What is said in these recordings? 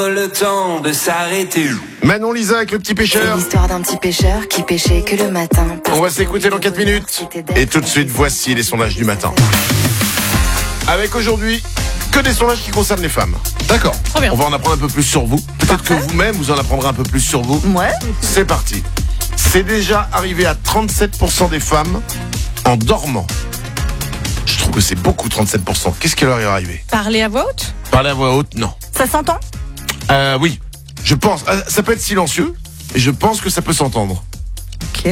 Le temps de s'arrêter. Manon Lisa avec le petit C'est pêcheur. l'histoire d'un petit pêcheur qui pêchait que le matin. On va s'écouter dans 4 minutes. Et tout de suite, voici les sondages du matin. Avec aujourd'hui, que des sondages qui concernent les femmes. D'accord. On va en apprendre un peu plus sur vous. Peut-être que vous-même, vous en apprendrez un peu plus sur vous. Ouais. C'est parti. C'est déjà arrivé à 37% des femmes en dormant. Je trouve que c'est beaucoup, 37%. Qu'est-ce qui leur est arrivé? Parler à voix haute? Parler à voix haute, non. Ça s'entend? Oui, je pense. Ça peut être silencieux, et je pense que ça peut s'entendre. Ok.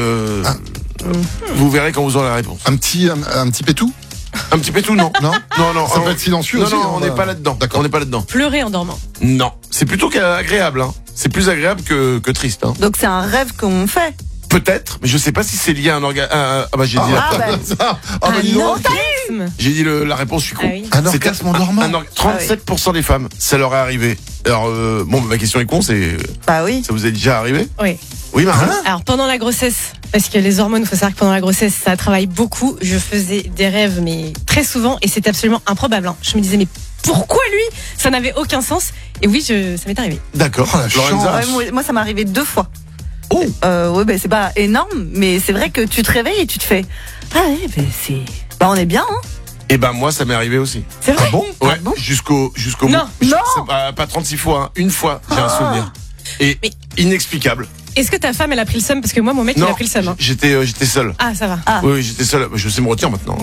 Vous verrez quand vous aurez la réponse. Un petit pétou? Un petit pétou, non. Non. Non. Ça peut être silencieux non, aussi. Non, on n'est pas là-dedans. D'accord. On n'est pas là-dedans. Pleurer en dormant? Non. C'est plutôt agréable, hein. C'est plus agréable que triste, hein. Donc c'est un rêve qu'on fait. Peut-être, mais je sais pas si c'est lié à un orgasme. J'ai dit, Dis donc. j'ai dit la réponse, je suis con. Ah oui. Un orgasme en dormant. 37% des femmes, ça leur est arrivé. Alors, ma question est con, c'est, Bah oui. ça vous est déjà arrivé? Oui. Oui, Marie. Alors pendant la grossesse, parce que les hormones, il faut savoir que pendant la grossesse, ça travaille beaucoup. Je faisais des rêves, mais très souvent, et c'était absolument improbable, hein. Je me disais, mais pourquoi lui? Ça n'avait aucun sens. Et oui, ça m'est arrivé. D'accord. Oh, la Lorenza. Ouais, moi ça m'est arrivé 2 fois. Oh. Ouais, bah, c'est pas énorme, mais c'est vrai que tu te réveilles et tu te fais. Ah ouais, on est bien, hein. Eh ben, moi, ça m'est arrivé aussi. C'est vrai? Bon. Ouais, bon jusqu'au bout. Non. Non. C'est pas 36 fois, hein. Une fois, j'ai un souvenir. Et Mais- inexplicable. Est-ce que ta femme, elle a pris le seum? Parce que moi, mon mec, il a pris le seum, hein. J'étais seul. Ah, ça va. Oui, j'étais seul. Je sais me retirer maintenant.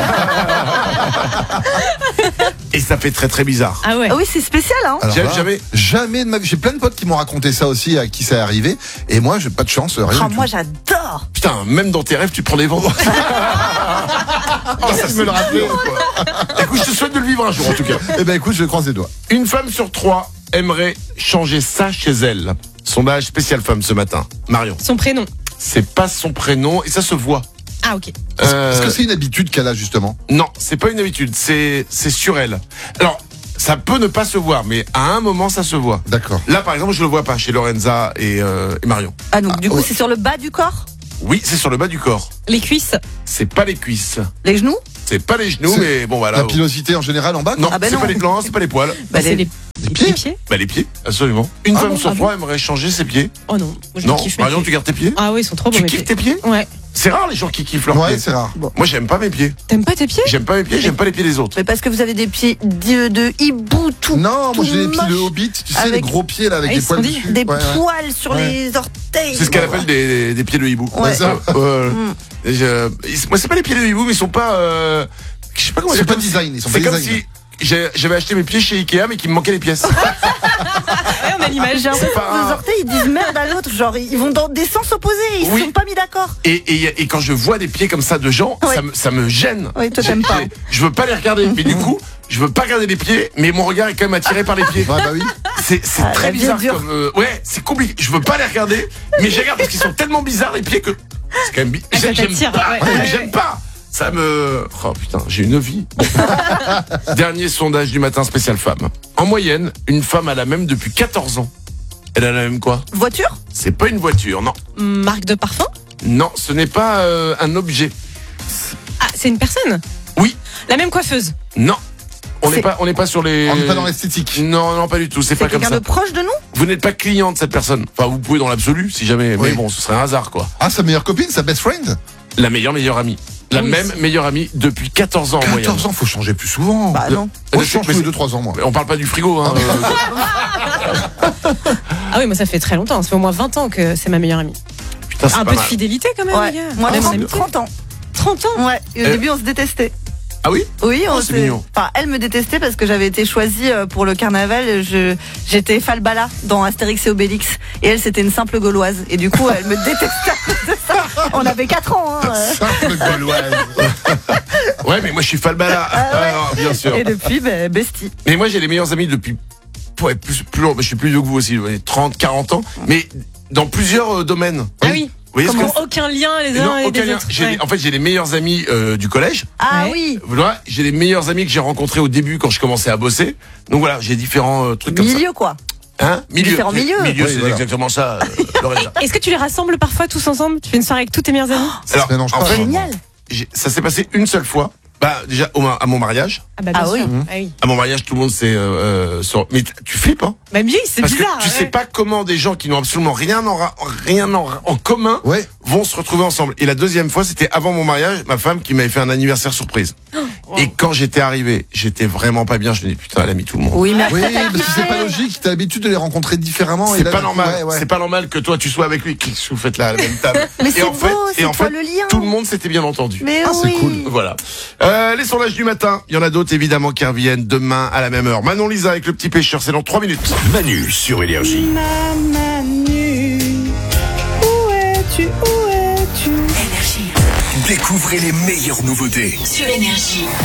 Et ça fait très très bizarre. Ah ouais. Ah oui, c'est spécial, hein. Alors là, Jamais de ma vie. J'ai plein de potes qui m'ont raconté ça aussi, à qui ça est arrivé. Et moi, j'ai pas de chance, rien Ah, du moi tout. j'adore. Putain, même dans tes rêves, tu prends des vents. Ça me le rappelait. Écoute, je te souhaite de le vivre un jour en tout cas. Eh ben écoute, je croise les doigts. Une femme sur 3 aimerait changer ça chez elle. Sondage spécial femme ce matin. Marion. Son prénom. C'est pas son prénom et ça se voit. Ah, ok. Est-ce que c'est une habitude qu'elle a justement? Non, c'est pas une habitude, c'est sur elle. Alors, ça peut ne pas se voir, mais à un moment ça se voit. D'accord. Là par exemple, je le vois pas chez Lorenza et Marion. Ah, donc du coup, ouais. c'est sur le bas du corps? Oui, c'est sur le bas du corps. Les cuisses. C'est pas les cuisses. Les genoux? C'est pas les genoux, C'est mais bon voilà. La pilosité en général en bas? Non, Ah bah c'est non. pas les non, c'est pas les poils. Bah, C'est les pieds. pieds. Bah les pieds, absolument. Une femme bon, sur ah 3 aimerait changer ses pieds. Oh non. Moi, je Non, kiffe mes Marion, pieds. tu gardes tes pieds? Ah oui, ils sont trop beaux, Tu mes kiffes pieds. tes pieds? Ouais. C'est rare les gens qui kiffent leurs Ouais, pieds. c'est rare. Moi, j'aime pas mes pieds. T'aimes pas tes pieds? J'aime pas mes pieds, j'aime pas les pieds des autres. Mais parce que vous avez des pieds de hibou tout. Non, moi tout j'ai les pieds de moche, hobbit, tu sais, avec- les gros pieds là, avec Ah, des ils poils sont dit. dessus. Des Ouais, ouais. poils sur Ouais. les orteils. C'est ce qu'elle appelle des pieds de hibou. Ouais. ça. Moi, c'est pas les pieds de hibou, mais ils sont pas. Je sais pas comment Ils dire. sont pas design, ils sont C'est pas comme design. si j'avais acheté mes pieds chez Ikea, mais qu'il me manquait les pièces. Ouais, on a l'image. J'ai l'impression pas que un- nos orteils ils disent merde à l'autre, genre ils vont dans des sens opposés, ils Oui. se sont pas mis d'accord. Et quand je vois des pieds comme ça de gens, Ouais. ça me gêne. Oui, toi, t'aimes pas. Je veux pas les regarder, mais du coup, je veux pas regarder les pieds, mais mon regard est quand même attiré par les pieds. Ouais, bah oui. C'est Ah, très la vie bizarre est dure. comme ouais, c'est compliqué. Je veux pas les regarder, mais je regarde parce qu'ils sont tellement bizarres les pieds que c'est quand même Ah, ça j'aime t'attire, pas. ouais. J'aime pas. Ça me oh putain, j'ai une vie. Dernier sondage du matin spécial femme. En moyenne, une femme a la même depuis 14 ans. Elle a la même quoi? Voiture? C'est pas une voiture, non. Marque de parfum? Non, ce n'est pas un objet. Ah, c'est une personne? Oui. La même coiffeuse? Non. On C'est- n'est pas sur les On n'est pas dans l'esthétique. Non, pas du tout, c'est C'est pas comme quelqu'un ça. de proche de nous? Vous n'êtes pas client de cette personne. Enfin, vous pouvez dans l'absolu, si jamais. Oui. Mais bon, ce serait un hasard, quoi. Ah, sa meilleure copine, sa best friend? La meilleure amie. La Oui, même c'est- meilleure amie depuis 14 ans en moyenne. 14 ans, faut changer plus souvent. Bah non. Moi, je change tous les 2-3 ans, moi. Mais on parle pas du frigo, hein. Ah oui, moi ça fait très longtemps. Ça fait au moins 20 ans que c'est ma meilleure amie. Putain, c'est Un pas peu de mal. fidélité quand même, Ouais. les gars. Moi Même en 30, amitié. 30 ans. 30 ans? Ouais. Et au début on se détestait. Ah oui? Oui, on Oh, c'est s'est- mignon. Enfin, elle me détestait parce que j'avais été choisie pour le carnaval. J'étais Falbala dans Astérix et Obélix. Et elle, c'était une simple Gauloise. Et du coup, elle me détestait à cause de ça. On avait 4 ans. Hein. Simple gauloise. Ouais, mais moi je suis Falbala. Ah, non, bien sûr. Et depuis, bestie. Mais moi j'ai les meilleurs amis depuis ouais, plus long. Je suis plus vieux que vous aussi, 30, 40 ans. Mais dans plusieurs domaines. Ah oui. Vous voyez ce Comment que aucun lien les uns non, et aucun des lien. autres. J'ai Ouais. En fait, j'ai les meilleurs amis du collège. Ah Ouais. oui. Voilà, j'ai les meilleurs amis que j'ai rencontrés au début quand je commençais à bosser. Donc voilà, j'ai différents trucs comme Milieu, quoi. ça. Hein? Différents milieux. Milieu, Oui, c'est voilà. exactement ça, Lorenza. Est-ce que tu les rassembles parfois tous ensemble? Tu fais une soirée avec tous tes meilleurs amis? Ça se mélange en pas. fait, Génial. Ça s'est passé une seule fois. Bah déjà à mon mariage. Ah bah bien Ah sûr. oui. Ah oui. À mon mariage, tout le monde s'est mais tu flippes, hein? Bah oui, c'est Parce bizarre. que tu ouais. sais pas comment des gens qui n'ont absolument rien en commun Ouais. vont se retrouver ensemble. Et la deuxième fois, c'était avant mon mariage, ma femme qui m'avait fait un anniversaire surprise. Et quand j'étais arrivé, j'étais vraiment pas bien. Je me dis putain, elle a mis tout le monde. Oui, mais Oui, après, parce que c'est pas logique. T'as l'habitude de les rencontrer différemment. et C'est là, pas normal. ouais, ouais. C'est pas normal que toi tu sois avec lui, qu'est-ce que vous faites là à la même table. mais c'est en beau, fait, c'est en toi fait, le lien. tout le monde s'était bien entendu. Mais Ah, c'est oui. cool. Voilà. Les sondages du matin. Il y en a d'autres évidemment qui reviennent demain à la même heure. Manon Lisa avec le petit pêcheur, c'est dans 3 minutes. Manu sur Énergie. Manu, où es-tu, où es-tu? Découvrez les meilleures nouveautés. Sur Énergie.